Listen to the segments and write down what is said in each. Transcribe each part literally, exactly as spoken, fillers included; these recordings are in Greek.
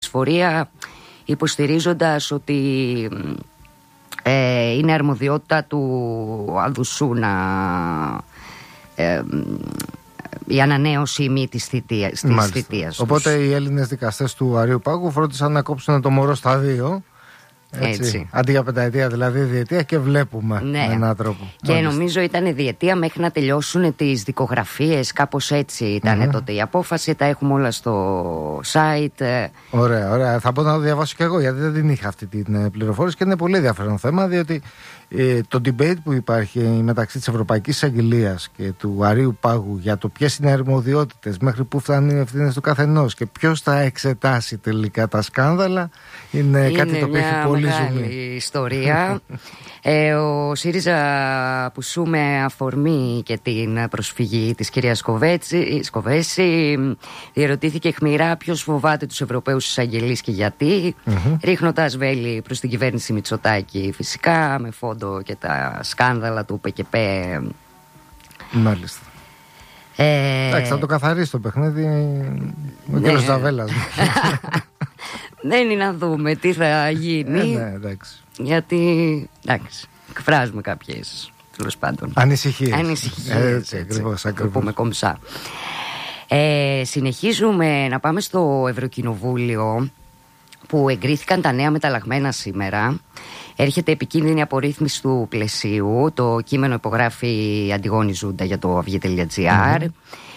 δυσφορία, υποστηρίζοντας ότι ε, είναι αρμοδιότητα του Αδουσού να... Ε, η ανανέωση ή μη της θητείας, της θητείας τους. Οπότε οι Έλληνες δικαστές του Αρείου Πάγου φρόντισαν να κόψουν το μωρό στα δύο. Έτσι. Έτσι. Αντί για πενταετία, δηλαδή διετία, και βλέπουμε ναι. με έναν τρόπο. Και Μάλιστα. νομίζω ήταν διετία μέχρι να τελειώσουν τις δικογραφίες, κάπως έτσι ήταν mm-hmm. τότε η απόφαση. Τα έχουμε όλα στο site. Ωραία, ωραία. Θα πω να το διαβάσω κι εγώ, γιατί δεν την είχα αυτή την πληροφόρηση και είναι πολύ ενδιαφέρον θέμα, διότι ε, το debate που υπάρχει μεταξύ της Ευρωπαϊκής Αγγελίας και του Αρείου Πάγου για το ποιες είναι οι αρμοδιότητες, μέχρι πού φτάνουν οι ευθύνες του καθενός και ποιος θα εξετάσει τελικά τα σκάνδαλα, είναι, είναι κάτι το οποίο έχει πολύ ζουμί. Είναι ιστορία. ε, ο ΣΥΡΙΖΑ, που σου με αφορμή και την προσφυγή της κυρίας Σκοβέση, διερωτήθηκε αιχμηρά ποιος φοβάται τους Ευρωπαίους εισαγγελείς και γιατί, mm-hmm. ρίχνοντας βέλη προς την κυβέρνηση Μητσοτάκη, φυσικά με φόντο και τα σκάνδαλα του ΠΚΠ. Μάλιστα. Ε... Εντάξει, θα το καθαρίσει το παιχνίδι ο ναι. κύριος Ζαβέλας. Δεν είναι να δούμε τι θα γίνει. Ε, ναι, εντάξει. Γιατί, εντάξει, εκφράζουμε κάποιες, τέλος πάντων, ανησυχίες. Ανησυχίες, έτσι, έτσι, ακριβώς, ακριβώς. Το πούμε κομψά. Ε, συνεχίζουμε να πάμε στο Ευρωκοινοβούλιο, που εγκρίθηκαν τα νέα μεταλλαγμένα σήμερα. Έρχεται επικίνδυνη απορρίθμιση του πλαισίου. Το κείμενο υπογράφει η Αντιγόνη Ζούντα για το αυγή.gr. Mm-hmm.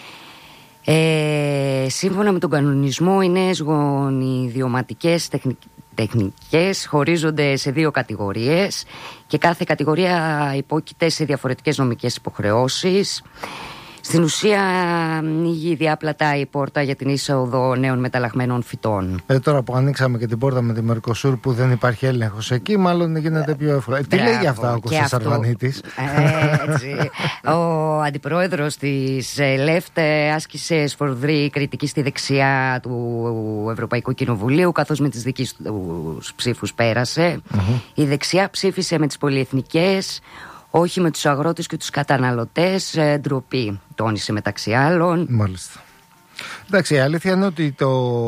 Ε, σύμφωνα με τον κανονισμό, οι νέες γονιδιωματικές τεχνικές τεχνικές χωρίζονται σε δύο κατηγορίες και κάθε κατηγορία υπόκειται σε διαφορετικές νομικές υποχρεώσεις. Στην ουσία ανοίγει διάπλατα η πόρτα για την είσοδο νέων μεταλλαγμένων φυτών. Ε, τώρα που ανοίξαμε και την πόρτα με τη Μερκοσούρ, που δεν υπάρχει έλεγχος εκεί, μάλλον γίνεται πιο εύκολα. Τι λέει για αυτά ο Κώστας Αρβανίτης? Ε, έτσι. Ο αντιπρόεδρος της ΛΕΦΤ άσκησε σφοδρή κριτική στη δεξιά του Ευρωπαϊκού Κοινοβουλίου, καθώς με τις δικές τους ψήφους πέρασε. Mm-hmm. Η δεξιά ψήφισε με τις πολυεθνικές, όχι με τους αγρότες και τους καταναλωτές. Ε, ντροπή, τόνισε μεταξύ άλλων. Μάλιστα. Εντάξει, η αλήθεια είναι ότι το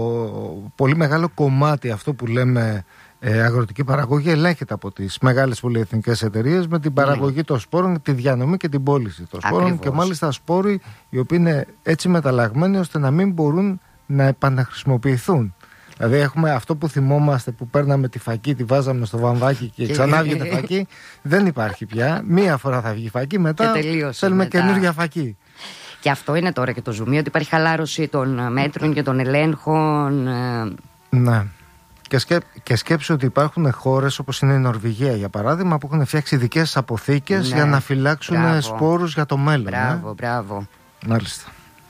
πολύ μεγάλο κομμάτι, αυτό που λέμε ε, αγροτική παραγωγή, ελέγχεται από τις μεγάλες πολυεθνικές εταιρείες με την παραγωγή ναι. των σπόρων, τη διανομή και την πώληση των σπόρων. Ακριβώς. Και μάλιστα σπόροι οι οποίοι είναι έτσι μεταλλαγμένοι ώστε να μην μπορούν να επαναχρησιμοποιηθούν. Δηλαδή έχουμε αυτό που θυμόμαστε, που παίρναμε τη φακή, τη βάζαμε στο βαμβάκι και ξανά βγήκε φακή. Δεν υπάρχει πια. Μία φορά θα βγει φακή, μετά θέλουμε μετά καινούργια φακή. Και αυτό είναι τώρα και το ζουμί, ότι υπάρχει χαλάρωση των μέτρων και των ελέγχων. Ναι. Και, σκέ, και σκέψου ότι υπάρχουν χώρες όπως είναι η Νορβηγία, για παράδειγμα, που έχουν φτιάξει ειδικές αποθήκες ναι. για να φυλάξουν μπράβο. σπόρους για το μέλλον. Μπράβο, ναι. μπράβο. Μάλιστα.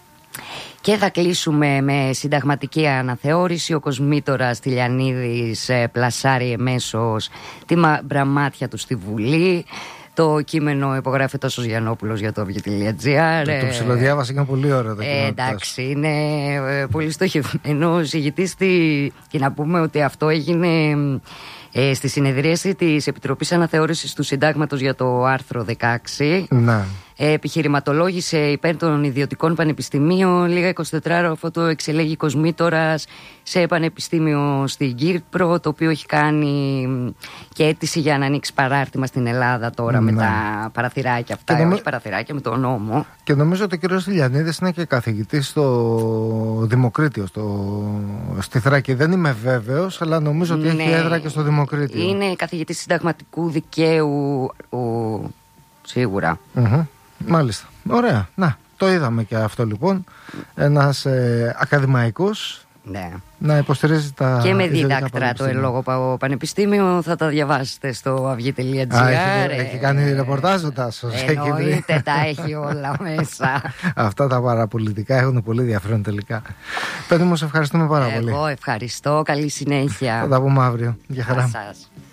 Και θα κλείσουμε με συνταγματική αναθεώρηση. Ο Κοσμήτορας Τηλιανίδης πλασάρει εμέσως τη μπραμμάτια του στη Βουλή. Το κείμενο υπογράφει τόσο Γιαννόπουλος για το αυγή.gr. Το ψιλοδιάβασα και είναι πολύ ωραίο το κείμενο. Ε, εντάξει, είναι πολύ στοχευμένο ζυγητής. Και να πούμε ότι αυτό έγινε ε, στη συνεδρίαση της Επιτροπής Αναθεώρησης του Συντάγματος για το άρθρο δεκαέξι. Ναι. Ε, επιχειρηματολόγησε υπέρ των ιδιωτικών πανεπιστημίων. Λίγα εικοσιτέσσερις ώρα αφού το εξελέγει Κοσμήτορας σε πανεπιστήμιο στην Κύπρο, το οποίο έχει κάνει και αίτηση για να ανοίξει παράρτημα στην Ελλάδα τώρα ναι. με τα παραθυράκια αυτά. Και νομι... όχι παραθυράκια, με τον νόμο. Και νομίζω ότι ο κ. Τηλιανίδης είναι και καθηγητής στο Δημοκρίτιο, στο... στη Θράκη. Δεν είμαι βέβαιος, αλλά νομίζω ότι ναι. έχει έδρα και στο Δημοκρίτιο. Είναι καθηγητής συνταγματικού δικαίου, ο... σίγουρα. Mm-hmm. Μάλιστα. Ωραία. Να, το είδαμε και αυτό λοιπόν. Ένας ε, ακαδημαϊκός ναι. να υποστηρίζει τα. Και με δίδακτρα το εν λόγω πανεπιστήμιο. Θα τα διαβάσετε στο αυγή.gr. Α, έχει, έχει κάνει ρεπορτάζ ο Τάσος. Εννοείται, τα έχει όλα μέσα. Αυτά τα παραπολιτικά έχουν πολύ ενδιαφέρον τελικά. Παιδί μου, σε ευχαριστούμε πάρα Εγώ πολύ. Εγώ ευχαριστώ. Καλή συνέχεια. Θα τα πούμε αύριο. Γεια χαρά. Σας.